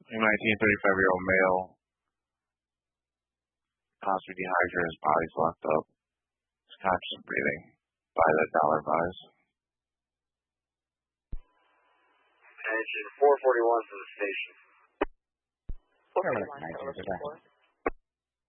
A 35-year-old male, possibly dehydrated, his body's locked up. His conscious breathing by the dollar buys. Engine 441 to the station. 441 to the 4.